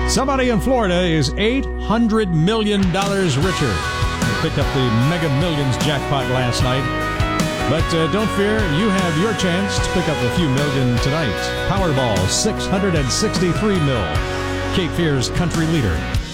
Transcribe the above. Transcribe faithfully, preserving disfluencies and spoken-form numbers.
Somebody in Florida is eight hundred million dollars richer. They picked up the Mega Millions jackpot last night. But uh, don't fear, you have your chance to pick up a few million tonight. Powerball, six hundred sixty-three mil. Cape Fear's country leader.